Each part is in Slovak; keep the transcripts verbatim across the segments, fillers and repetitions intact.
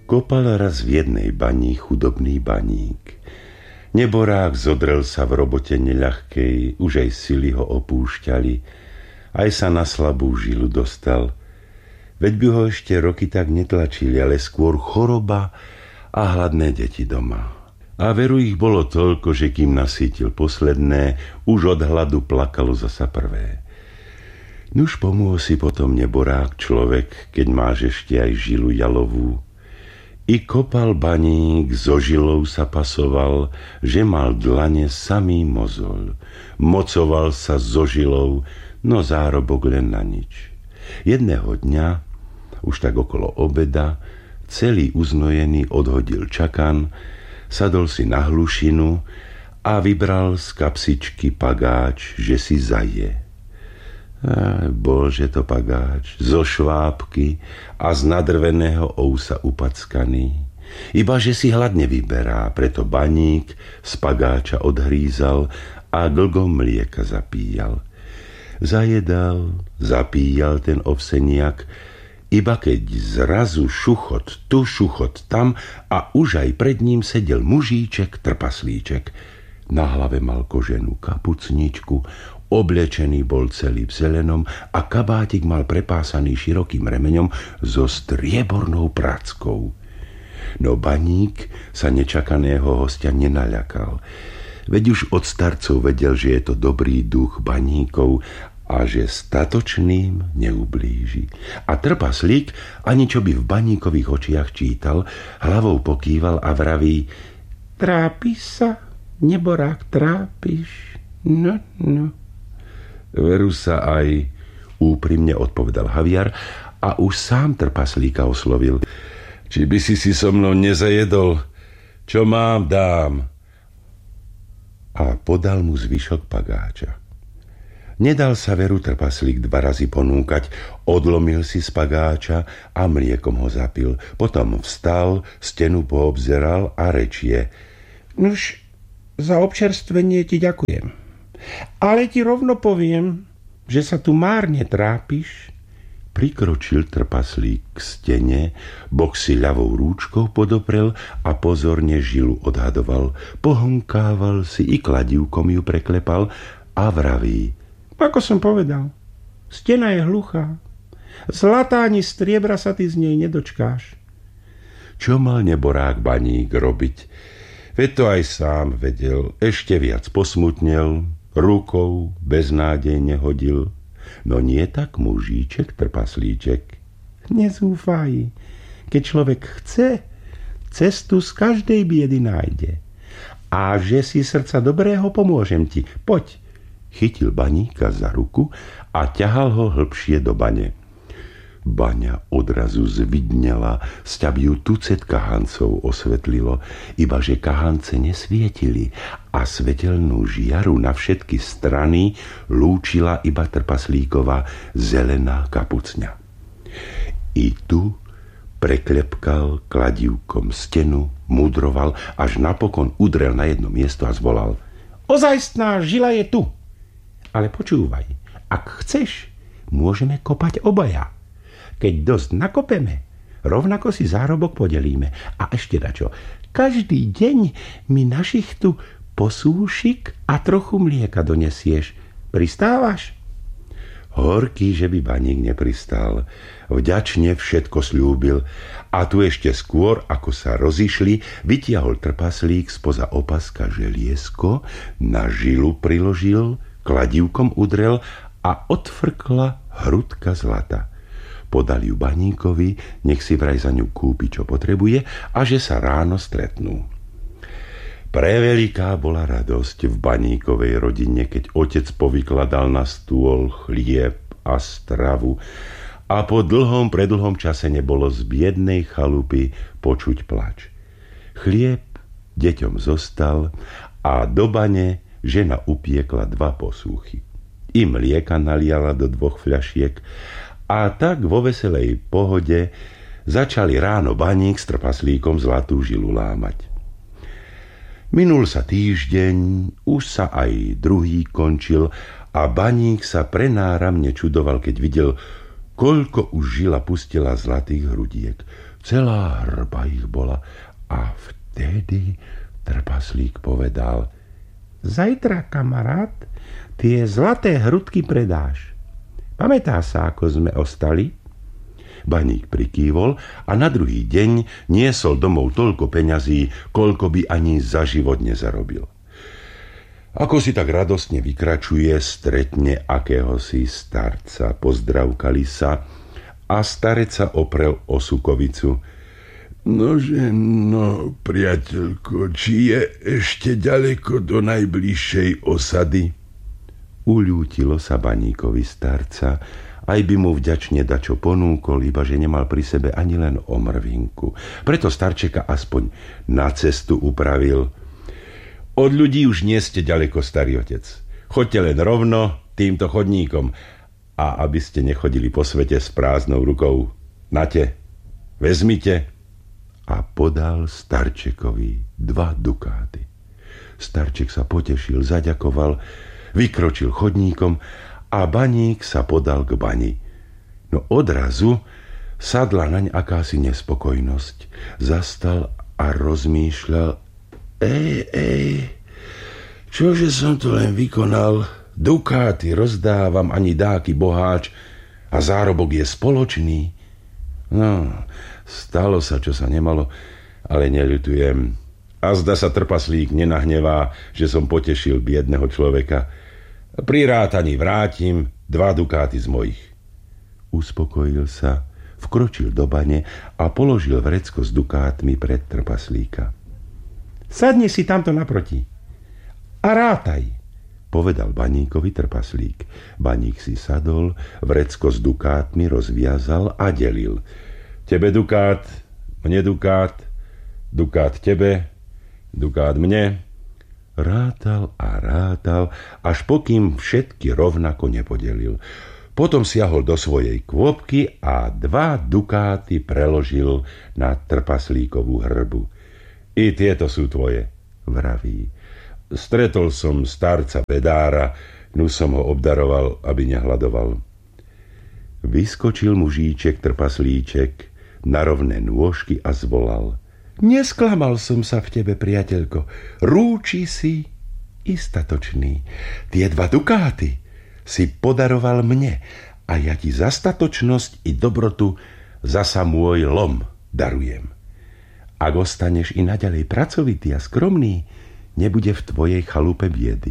Kopal raz v jednej bani chudobný baník. Neborák zodrel sa v robote neľahkej, už aj sily ho opúšťali, aj sa na slabú žilu dostal. Veď by ho ešte roky tak netlačili, ale skôr choroba a hladné deti doma. A veru ich bolo toľko, že kým nasýtil posledné, už od hladu plakalo zasa prvé. Nuž pomôž si potom neborák človek, keď máš ešte aj žilu jalovú. I kopal baník, so žilou sa pasoval, že mal dlane samý mozol. Mocoval sa so žilou, no zárobok len na nič. Jedného dňa, už tak okolo obeda, celý uznojený odhodil čakan, sadol si na hlušinu a vybral z kapsičky pagáč, že si zaje. Aj, bože to pagáč, zo švábky a z nadrveného ousa upackaný. Iba že si hladne vyberá, preto baník z pagáča odhrízal a glgom mlieka zapíjal. Zajedal, zapíjal ten ovseniak, iba keď zrazu šuchot tu, šuchot tam a už aj pred ním sedel mužíček, trpaslíček. Na hlave mal koženú kapucničku, oblečený bol celý v zelenom a kabátik mal prepásaný širokým remeňom so striebornou prackou. No baník sa nečakaného hostia nenaľakal. Veď už od starcov vedel, že je to dobrý duch baníkov a že statočným neublíži. A trpaslík, ani čo by v baníkových očiach čítal, hlavou pokýval a vraví: Trápiš sa, neborák, trápiš? No, no. Veru sa aj, úprimne odpovedal Haviar a už sám trpaslíka oslovil. Či by si si so mnou nezajedol? Čo mám, dám. A podal mu zvyšok pagáča. Nedal sa veru trpaslík dva razy ponúkať, odlomil si z pagáča a mliekom ho zapil. Potom vstal, stenu poobzeral a rečie: Nuž, za občerstvenie ti ďakujem. Ale ti rovno poviem, že sa tu márne trápiš. Prikročil trpaslík k stene, bok si ľavou rúčkou podoprel a pozorne žilu odhadoval. Pohonkával si i kladívkom ju preklepal a vraví: Ako som povedal, stena je hluchá. Zlatá ani striebra sa ty z nej nedočkáš. Čo mal neborák baník robiť? Veď to aj sám vedel, ešte viac posmutnel, rukou beznádejne hodil. No nie tak mužíček, trpaslíček. Nezúfaj, keď človek chce, cestu z každej biedy nájde. A že si srdca dobrého, pomôžem ti. Poď. Chytil baníka za ruku a ťahal ho hlbšie do bane. Baňa odrazu zvidnela, sťab ju tucet kahancov osvetlilo, iba že kahance nesvietili a svetelnú žiaru na všetky strany lúčila iba trpaslíková zelená kapucňa. I tu preklepkal kladívkom stenu, mudroval, až napokon udrel na jedno miesto a zvolal: Ozajstná žila je tu. Ale počúvaj, ak chceš, môžeme kopať obaja. Keď dosť nakopeme, rovnako si zárobok podelíme. A ešte dačo, každý deň mi na šichtu posúšik a trochu mlieka donesieš. Pristávaš? Horký, že by baník nepristál. Vďačne všetko sľúbil. A tu ešte skôr, ako sa rozišli, vytiahol trpaslík spoza opaska želiesko, na žilu priložil, kladívkom udrel a odfrkla hrudka zlata. Podal ju baníkovi, nech si vraj za ňu kúpi, čo potrebuje, a že sa ráno stretnú. Preveliká bola radosť v baníkovej rodine, keď otec povykladal na stôl chlieb a stravu a po dlhom, predlhom čase nebolo z biednej chalupy počuť plač. Chlieb deťom zostal a do bane žena upiekla dva posúchy. I mlieka naliala do dvoch fľašiek a tak vo veselej pohode začali ráno baník s trpaslíkom zlatú žilu lámať. Minul sa týždeň, už sa aj druhý končil a baník sa prenáramne čudoval, keď videl, koľko už žila pustila zlatých hrudiek. Celá hrba ich bola a vtedy trpaslík povedal: Zajtra, kamarát, tie zlaté hrudky predáš. Pamätá sa, ako sme ostali? Baník prikývol a na druhý deň niesol domov toľko peňazí, koľko by ani za život nezarobil. Ako si tak radostne vykračuje, stretne akéhosi starca, pozdravkali sa a starec sa oprel o sukovicu. Nože, no, priateľko, či je ešte ďaleko do najbližšej osady? Uľútilo sa baníkovi starca, aj by mu vďačne dačo ponúkol, iba že nemal pri sebe ani len omrvinku. Preto starčeka aspoň na cestu upravil. Od ľudí už nie ste ďaleko, starý otec. Choďte len rovno týmto chodníkom a aby ste nechodili po svete s prázdnou rukou. Nate, vezmite. A podal starčekovi dva dukáty. Starček sa potešil, zaďakoval, vykročil chodníkom a baník sa podal k bani. No odrazu sadla naň akási nespokojnosť. Zastal a rozmýšľal: Ej, ej, čože som to len vykonal? Dukáty rozdávam, ani dáky boháč a zárobok je spoločný. No, stalo sa, čo sa nemalo, ale neľutujem. A zda sa trpaslík nenahnevá, že som potešil biedného človeka. Pri rátaní vrátim dva dukáty z mojich. Uspokojil sa, vkročil do bane a položil vrecko s dukátmi pred trpaslíka. Sadni si tamto naproti a rátaj, povedal baníkovi trpaslík. Baník si sadol, vrecko s dukátmi rozviazal a delil. Tebe dukát, mne dukát, dukát tebe, dukát mne. Rátal a rátal, až pokým všetky rovnako nepodelil. Potom siahol do svojej kôpky a dva dukáty preložil na trpaslíkovú hrbu. I tieto sú tvoje, vraví. Stretol som starca bedára, nu som ho obdaroval, aby nehľadoval. Vyskočil mužíček trpaslíček na rovné nôžky a zvolal: Nesklamal som sa v tebe, priateľko. Rúči si istatočný. Tie dva dukáty si podaroval mne a ja ti za statočnosť i dobrotu zasa môj lom darujem. Ak ostaneš i naďalej pracovitý a skromný, nebude v tvojej chalupe biedy.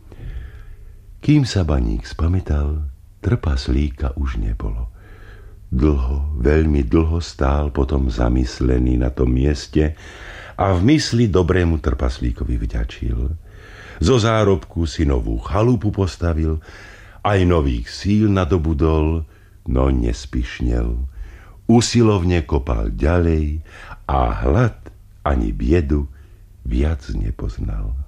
Kým sa baník spamätal, trpaslíka už nebolo. Dlho, veľmi dlho stál potom zamyslený na tom mieste a v mysli dobrému trpaslíkovi vďačil. Zo zárobku si novú chalupu postavil, aj nových síl nadobudol, no nespišnel. Usilovne kopal ďalej a hlad ani biedu viac nepoznal.